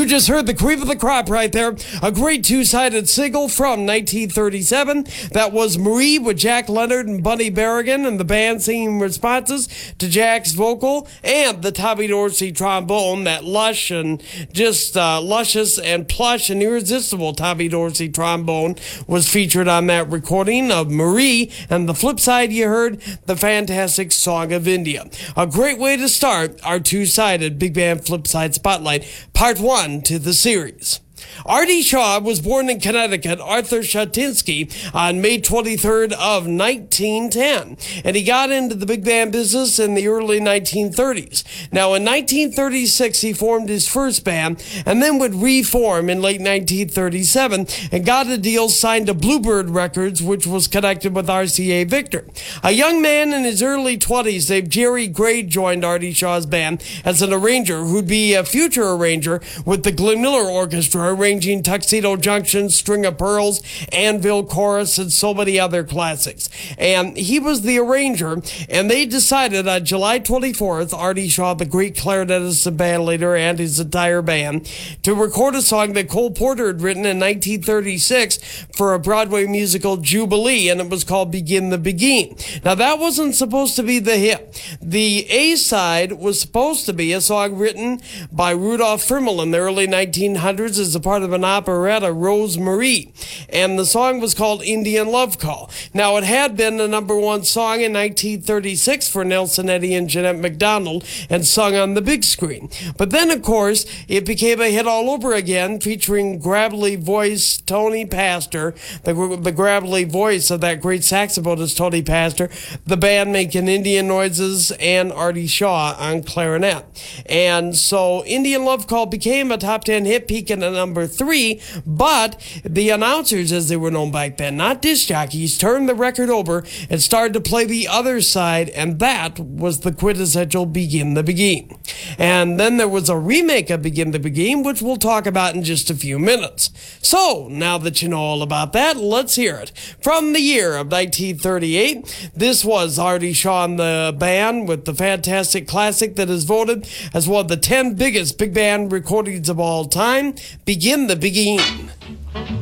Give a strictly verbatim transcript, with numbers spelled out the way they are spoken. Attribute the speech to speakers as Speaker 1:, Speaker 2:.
Speaker 1: just heard The Creep of the Crop right there. A great two-sided single from nineteen thirty-seven. That was Marie with Jack Leonard and Bunny Berrigan and the band singing responses to Jack's vocal and the Tommy Dorsey trombone, that lush and just uh, luscious and plush and irresistible Tommy Dorsey trombone was featured on that recording of Marie. And the flip side, you heard the fantastic Song of India. A great way to start our two-sided Big Band Flip Side Spotlight, part one to the series. Artie Shaw was born in Connecticut, Arthur Shatinsky, on May twenty-third of nineteen ten, and he got into the big band business in the early nineteen thirties. Now, in nineteen thirty-six, he formed his first band, and then would reform in late nineteen thirty-seven, and got a deal signed to Bluebird Records, which was connected with R C A Victor. A young man in his early twenties named Jerry Gray joined Artie Shaw's band as an arranger, who'd be a future arranger with the Glenn Miller Orchestra, arranging Tuxedo Junction, String of Pearls, Anvil Chorus, and so many other classics. And he was the arranger, and they decided on July twenty-fourth, Artie Shaw, the great clarinetist and bandleader, and his entire band, to record a song that Cole Porter had written in nineteen thirty-six for a Broadway musical, Jubilee, and it was called Begin the Begin. Now, that wasn't supposed to be the hit. The A-side was supposed to be a song written by Rudolph Frimmel in the early nineteen hundreds as a part of an operetta, Rose Marie, and the song was called Indian Love Call. Now, it had been the number one song in nineteen thirty-six for Nelson Eddy and Jeanette MacDonald and sung on the big screen. But then, of course, it became a hit all over again, featuring gravelly voice Tony Pastor, the, the gravelly voice of that great saxophonist Tony Pastor, the band making Indian noises, and Artie Shaw on clarinet. And so Indian Love Call became a top ten hit, peaking at number three, but the announcers, as they were known back then, not disc jockeys, turned the record over and started to play the other side, and that was the quintessential Begin the Begin. And then there was a remake of Begin the Begin, which we'll talk about in just a few minutes. So, now that you know all about that, let's hear it. From the year of nineteen thirty-eight, this was Artie Shaw and the band with the fantastic classic that is voted as one of the ten biggest big band recordings of all time, Begin the Begin.